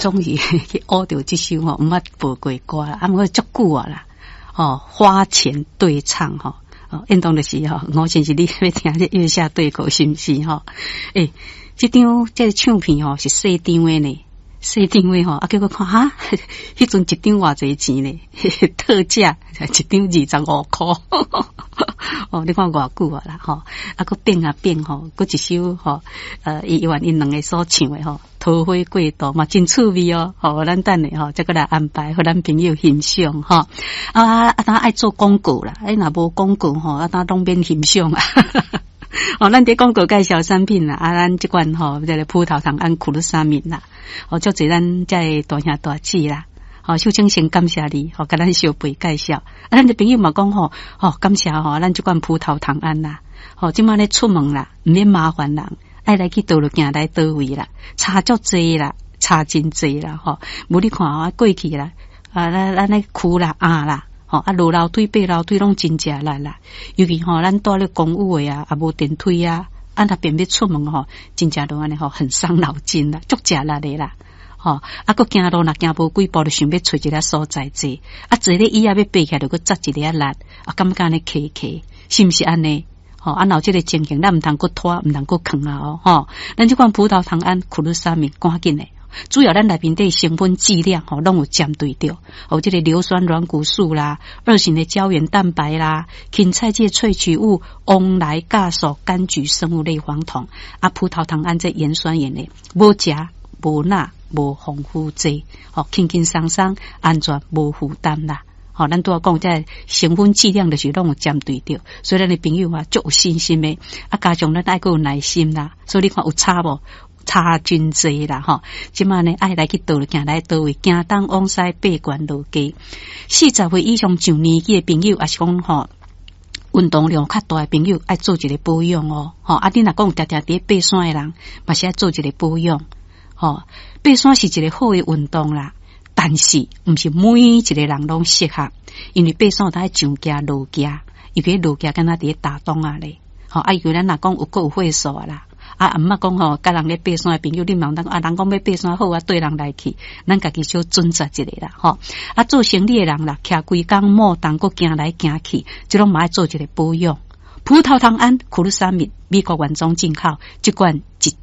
终于去学到这首毋捌背过歌啦，毋过足久啊啦，花前对唱应当就是我先是你要听这月下对口是毋是这张这唱片是细张的呢，细张的结果看哈，迄阵一张偌济钱呢，特价一张25块。你看偌久啊啦佫变啊变佫一首伊原因两个所唱的桃花过度嘛真趣味咱等下再过来安排互咱朋友欣赏当爱做广告啦，若无广告当拢免欣赏啊。咱伫广告介绍产品啦，咱即款这个葡萄糖胺苦鲁沙敏啦，足侪咱这大兄大姐啦。秀清先感谢你，甲咱小辈介绍。咱的朋友嘛讲感谢咱这款葡萄糖胺啦。即摆咧出门啦，唔免麻烦人，爱来去倒落行来倒位啦，差足济啦，差真济啦无你看过去啦，咱咧苦啦啦。落楼梯爬楼梯拢真正难啦，尤其咱住咧公寓的啊，无电梯啊，若便要出门真正都安尼很伤脑筋啦，足食力的啦。佫行路若行无几步，就想要找一个所在坐，坐咧椅仔要爬起来，就佫扎一个力，感觉安尼骑骑，是毋是安尼？有这个情形，咱毋通佫拖，毋通佫扛啊咱这款葡萄糖胺苦鲁沙敏赶紧的。主要咱内面的成分剂量拢有针对着，这个硫酸软骨素啦、二型的胶原蛋白啦、芹菜芥萃取物、翁来酵素、柑橘生物类黄酮葡萄糖胺这盐酸盐的，无食无钠无防腐剂，轻轻松松安全无负担啦。咱拄仔讲这成分剂量就是拢有针对着，所以咱的朋友足有信心的，加上咱爱有耐心啦，所以你看有差无？差真济啦即摆呢爱来去倒行来倒位，行东往西爬悬落低，40岁以上上年纪的朋友，也是讲运动量较大的朋友，爱做一个保养你若讲常常伫爬山的人，嘛是爱做一个保养爬山是一个好的运动啦，但是毋是每一个人拢适合，因为爬山爱上行落行，尤其落行敢若伫打洞啊咧因为咱若讲有岁数啊啦。毋捌讲甲人咧爬山的朋友，你茫当人讲要爬山好对人来去，咱家己小准则一个啦做生意的人啦，徛规工莫当佫行来行去，即拢嘛爱做一个保养。葡萄糖胺苦鲁沙敏，美国原装进口，一罐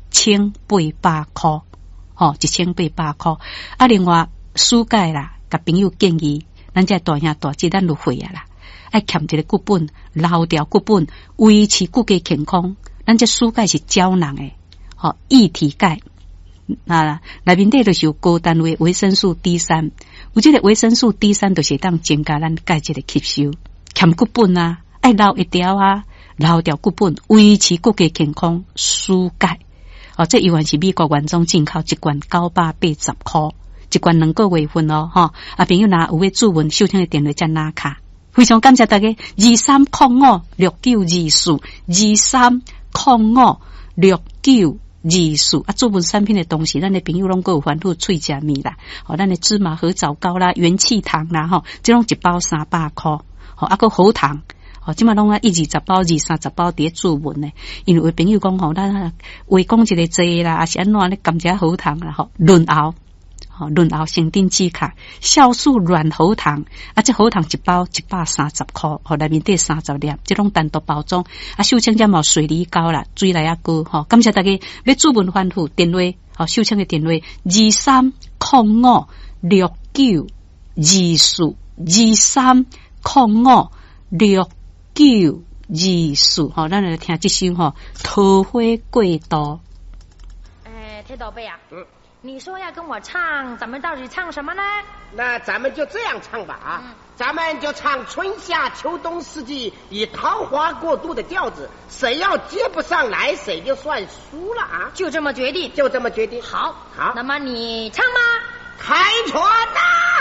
1800块，1800块。另外暑假啦，甲朋友建议，咱这大兄大姐咱就会啦，爱欠一个骨本，留掉骨本，维持骨骼健康。咱这蔬钙是胶囊诶，液体钙，内面底就是有高单位维生素 D3， 有这个维生素 D3就是当增加咱钙质的吸收。欠骨本爱留一条留掉骨本，维持骨骼健康，蔬钙。这依然是美国原装进口，一罐980块，一罐2个月份朋友若有要注文，收听的电话再拿卡。非常感谢大家，23056924，23056924注文产品的同时，咱的朋友拢有反复喙食面啦，咱的芝麻核枣糕啦、元气糖啦这拢一包300块，佫喉糖，即马拢120包、230包伫注文呢。因为有朋友讲咱话讲一个济啦，还是安怎咧感谢喉糖啦润喉生丁止咳酵素软喉糖这喉糖一包130块内面底30粒，这种单独包装秀清这毛水梨膏啦，水来高感谢大家要注文反复电话秀清的电话23056924，23056924咱来听这首桃花过度。 铁宝贝啊你说要跟我唱，咱们到底唱什么呢？ 那咱们就这样唱吧咱们就唱春夏秋冬四季以桃花过渡的调子，谁要接不上来，谁就算输了就这么决定， 就这么决定。 好，那么你唱吧。 开船啊！